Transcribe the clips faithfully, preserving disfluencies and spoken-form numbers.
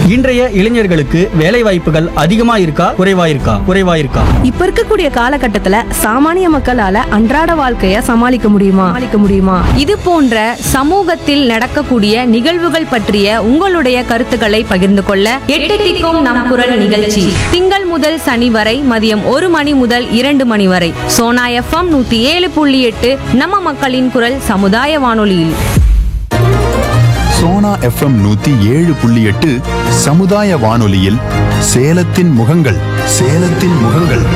இன்றைய இளைஞர்களுக்கு வேலை வாய்ப்புகள் அதிகமா இருக்கா குறைவா இருக்கா குறைவா இருக்கா இப்ப இருக்கக்கூடிய காலகட்டத்துல சாமானிய மக்களால அன்றாட வாழ்க்கைய சமாளிக்க முடியுமா சமாளிக்க முடியுமா இது போன்ற சமூகத்தில் நடக்கக்கூடிய நிகழ்வுகள் பற்றிய உங்களுடைய கருத்துக்களை பகிர்ந்து கொள்ள எட்டு திக்கும் நம் குரல் நிகழ்ச்சி திங்கள் முதல் சனி வரை மதியம் ஒரு மணி முதல் இரண்டு மணி வரை சோனா எஃப்எம் நூத்தி ஏழு புள்ளி எட்டு நம்ம மக்களின் குரல் சமுதாய வானொலியில். சோனா எஃப்எம் நூத்தி ஏழு புள்ளி எட்டு சமுதாய வானொலியில் சேலத்தின் முகங்கள் சேலத்தின் முகங்கள்.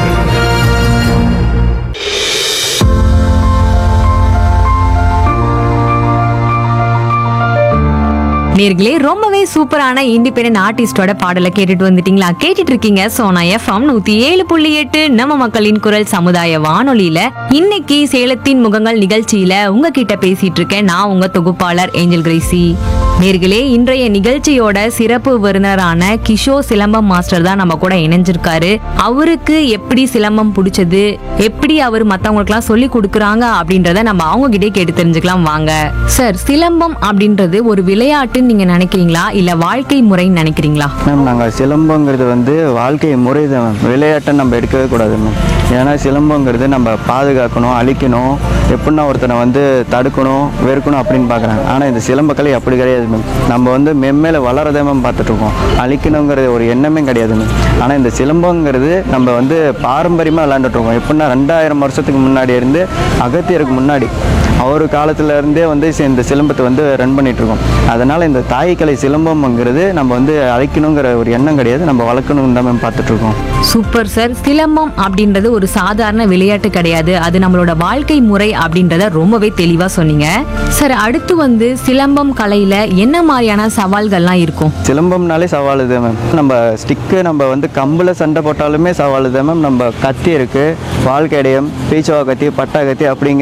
நேர்களே, ரொம்பவே சூப்பரான இண்டிபெண்டன்ட் ஆர்டிஸ்டோட பாடலை கேட்டுட்டு வந்துட்டீங்களா? கேட்டுட்டு இருக்கீங்க சோனா எஃப்எம் நூத்தி ஏழு புள்ளி எட்டு நம்ம மக்களின் குரல் சமுதாய வானொலியில. இன்னைக்கு சேலத்தின் முகங்கள் நிகழ்ச்சியில உங்ககிட்ட பேசிட்டு இருக்கேன் நான் உங்க தொகுப்பாளர் ஏஞ்சல் கிரேசி. நேர்களே, இன்றைய நிகழ்ச்சியோட சிறப்பு விருந்தினரான கிஷோர் சிலம்பம் மாஸ்டர் தான் நம்ம கூட இணைஞ்சிருக்காரு. அவருக்கு எப்படி சிலம்பம் பிடிச்சது, எப்படி அவர் மத்தவங்களுக்குலாம் சொல்லி கொடுக்குறாங்க அப்படின்றத நம்ம அவங்க கிட்டே கேட்டு தெரிஞ்சுக்கலாம் வாங்க. சார், சிலம்பம் அப்படின்றது ஒரு விளையாட்டுன்னு நீங்க நினைக்கிறீங்களா இல்ல வாழ்க்கை முறைன்னு நினைக்கிறீங்களா? மேம், நாங்கள் சிலம்பங்கிறது வந்து வாழ்க்கை முறை தான் மேம், விளையாட்டை நம்ம எடுக்கவே கூடாது மேம். ஏன்னா சிலம்பங்கிறது நம்ம பாதுகாக்கணும், அழிக்கணும், எப்படின்னா ஒருத்தனை வந்து தடுக்கணும், வெறுக்கணும் அப்படின்னு பார்க்குறாங்க. ஆனால் இந்த சிலம்பக்கலை அப்படி கிடையாது மேம். நம்ம வந்து மென்மேல வளரதே மேம் பார்த்துட்ருக்கோம், அழிக்கணுங்கிறது ஒரு எண்ணமே கிடையாது மேம். ஆனால் இந்த சிலம்பங்கிறது நம்ம வந்து பாரம்பரியமாக விளையாண்டுட்ருக்கோம். எப்படின்னா ரெண்டாயிரம் வருஷத்துக்கு முன்னாடி இருந்து அகத்தியருக்கு முன்னாடி அவர் காலத்துல இருந்தே வந்து இந்த சிலம்பத்தை வந்து ரன் பண்ணிட்டு இருக்கோம். அதனால இந்த தாய்க்கலை சிலம்பம்ங்கிறது நம்ம வந்து அழைக்கணுங்கிற ஒரு எண்ணம் கிடையாது, நம்ம வளர்க்கணும் தான் மேம் பார்த்துட்டு இருக்கோம். Super sir. சிலம்பம் அப்படின்றது ஒரு சாதாரண விளையாட்டு கிடையாது, அது நம்மளோட வாழ்க்கை முறை அப்படின்றத ரொம்பவே தெளிவா சொன்னீங்க சார். அடுத்து வந்து சிலம்பம் கலையில என்ன மாதிரியான சவால்கள்லாம் இருக்கும்? சிலம்பம்னாலே சவால் தான் மேம். நம்ம ஸ்டிக்கு நம்ம வந்து கம்பில் சண்டை போட்டாலுமே சவால் தான் மேம். நம்ம கத்தி இருக்கு, வாழ்க்கையடையம், பீச்சவா கத்தி, பட்டா கத்தி அப்படிங்கிற